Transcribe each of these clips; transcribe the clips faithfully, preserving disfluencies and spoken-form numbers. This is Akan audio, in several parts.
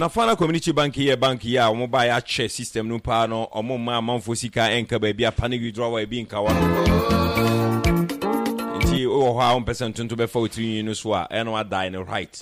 Nafana Community Bank here, bank here, omo buy a check system no pa no, omo ma manfo sika enka baby a panic withdrawal e bi nka wa. Nti o ha one percent to be forty no so a e no ada in right.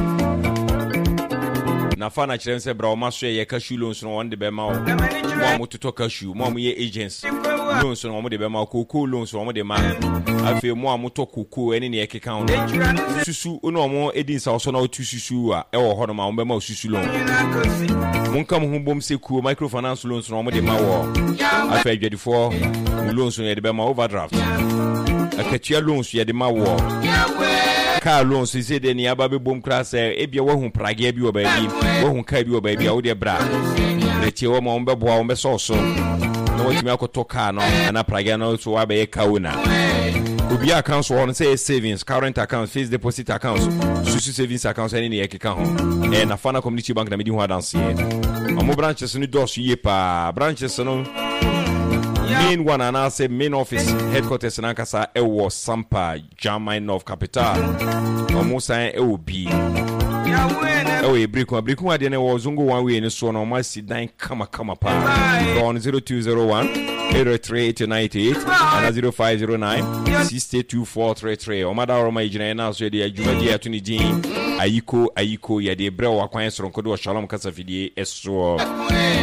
Nafana chere se bra o ma so ye cashew loans no one de be ma o. Mo mo to cashew, mo mo ye agents. Loans no mo de be ma cocoa loans no mo de ma. Afi mo amoto cocoa ene ne ye keka on. Susu no mo edin sa so na o tu susu a e wo ho no ma mo be ma susu loan. Monka mo bom se ku microfinance loans no mo de ma wo. Afi adwedifo loans no ye de be ma overdraft. Akatua loans ye de ma wo. Car loans is said any ababe boom class e bia wo hu prage bi wo ba bi wo hu ka bi wo ba bi a wo de bra retie wo ma wo be boa wo be so so no wotimi akoto car no ana prage no so wa be ka una obi account so on say savings current account fixed deposit account susu savings account any ne ekeka ho e na Fana Community Bank na medi ho adanse e omo branches no do so ye pa branches no main one and I say main office headquarters in Ankasa Ewo Sampa German of Capital almost I will be Ewe Briku Briku Adene was Zungo one way in the son on my sit down kama kama pa on zero two zero one eight three eight nine eight and zero five zero nine six two four three three o mada Roma ijina na so de adwumadi atuni din ayiko ayiko ye de bre wa kwan soronko do shalom kasa fidie eso